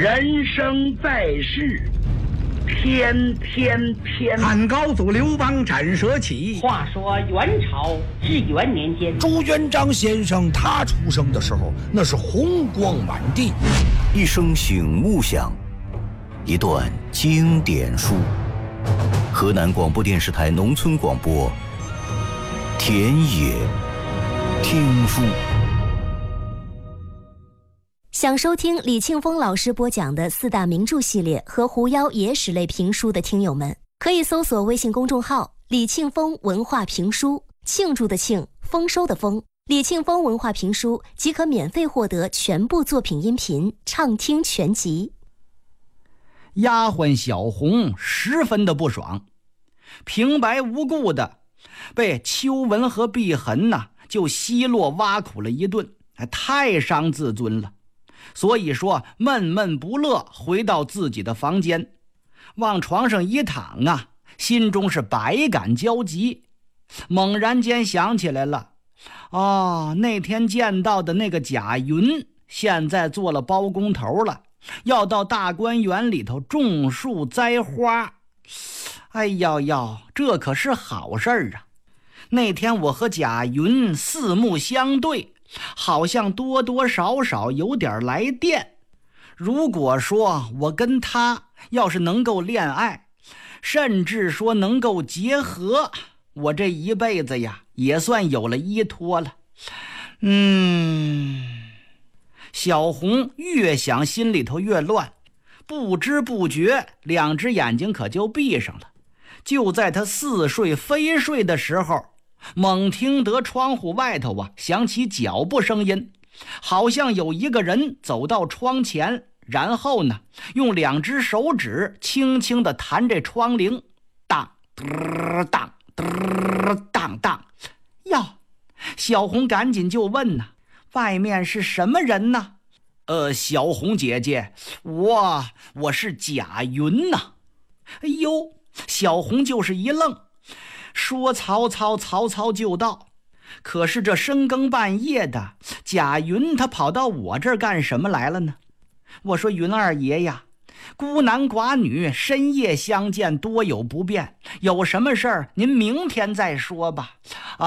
人生在世，天天天。 汉高祖刘邦斩蛇起。 话说元朝至元年间， 朱元璋先生他出生的时候，那是红光满地。 一声醒目响，一段经典书。河南广播电视台农村广播，田野听书。 想收听李庆峰老师播讲的四大名著系列和狐妖野史类评书的听友们，可以搜索微信公众号李庆峰文化评书，庆祝的庆，丰收的丰，李庆峰文化评书即可免费获得全部作品音频畅听全集。 丫鬟小红十分的不爽，平白无故的被秋纹和碧痕就奚落挖苦了一顿，太伤自尊了。所以说闷闷不乐，回到自己的房间，往床上一躺心中是百感交集。猛然间想起来了，那天见到的那个贾云现在做了包工头了，要到大观园里头种树栽花。哎呀呀，这可是好事儿啊！那天我和贾云四目相对，好像多多少少有点来电。如果说我跟他要是能够恋爱，甚至说能够结合，我这一辈子也算有了依托了。小红越想心里头越乱，不知不觉两只眼睛可就闭上了。就在他似睡非睡的时候，猛听得窗户外头响起脚步声音，好像有一个人走到窗前，然后用两只手指轻轻地弹这窗棂，当当当当。哟，小红赶紧就问外面是什么人呢？小红姐姐，我是贾云哎呦，小红就是一愣，说曹操就到。可是这深更半夜的，贾云他跑到我这儿干什么来了呢？我说云二爷呀，孤男寡女深夜相见多有不便，有什么事儿您明天再说吧。